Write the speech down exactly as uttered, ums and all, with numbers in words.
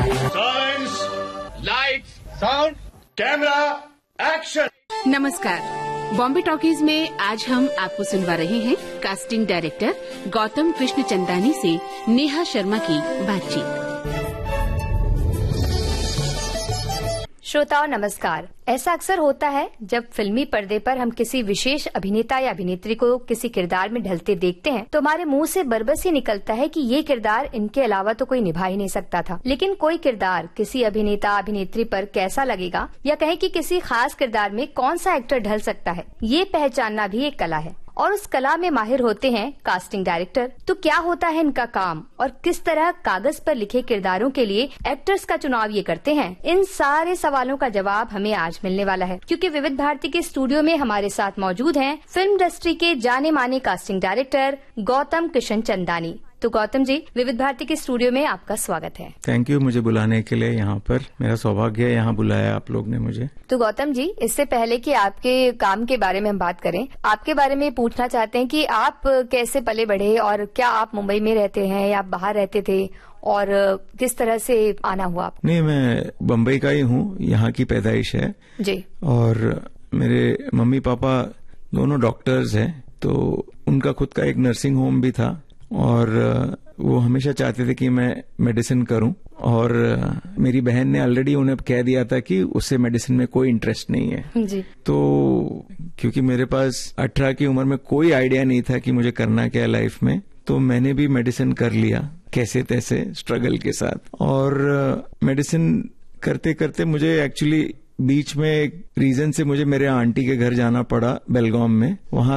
Silence, light, sound, camera, action. नमस्कार। Bombay talkies में आज हम आपको सुनवा रहे हैं कास्टिंग डायरेक्टर गौतम कृष्ण चंदानी से नेहा शर्मा की बातचीत। श्रोताओं नमस्कार। ऐसा अक्सर होता है जब फिल्मी पर्दे पर हम किसी विशेष अभिनेता या अभिनेत्री को किसी किरदार में ढलते देखते हैं तो हमारे मुंह से बरबस ही निकलता है कि ये किरदार इनके अलावा तो कोई निभा ही नहीं सकता था। लेकिन कोई किरदार किसी अभिनेता अभिनेत्री पर कैसा लगेगा या कहें कि किसी खास किरदार में कौन सा एक्टर ढल सकता है, ये पहचानना भी एक कला है और उस कला में माहिर होते हैं कास्टिंग डायरेक्टर। तो क्या होता है इनका काम और किस तरह कागज पर लिखे किरदारों के लिए एक्टर्स का चुनाव ये करते हैं, इन सारे सवालों का जवाब हमें आज मिलने वाला है, क्योंकि विविध भारती के स्टूडियो में हमारे साथ मौजूद हैं फिल्म इंडस्ट्री के जाने माने कास्टिंग डायरेक्टर गौतम कृष्ण चंदानी। तो गौतम जी, विविध भारती के स्टूडियो में आपका स्वागत है। थैंक यू मुझे बुलाने के लिए। यहाँ पर मेरा सौभाग्य है, यहाँ बुलाया आप लोग ने मुझे। तो गौतम जी, इससे पहले कि आपके काम के बारे में हम बात करें, आपके बारे में पूछना चाहते हैं कि आप कैसे पले बढ़े और क्या आप मुंबई में रहते हैं या बाहर रहते थे और किस तरह से आना हुआ? नहीं, मैं बम्बई का ही हूँ, यहाँ की पैदाइश है जी। और मेरे मम्मी पापा दोनों डॉक्टर्स हैं, तो उनका खुद का एक नर्सिंग होम भी था और वो हमेशा चाहते थे कि मैं मेडिसिन करूं और मेरी बहन ने ऑलरेडी उन्हें कह दिया था कि उससे मेडिसिन में कोई इंटरेस्ट नहीं है जी। तो क्योंकि मेरे पास अठारह की उम्र में कोई आइडिया नहीं था कि मुझे करना क्या है लाइफ में, तो मैंने भी मेडिसिन कर लिया कैसे तैसे स्ट्रगल के साथ। और मेडिसिन करते करते मुझे एक्चुअली बीच में एक रीजन से मुझे मेरे आंटी के घर जाना पड़ा बेलगाम में। वहां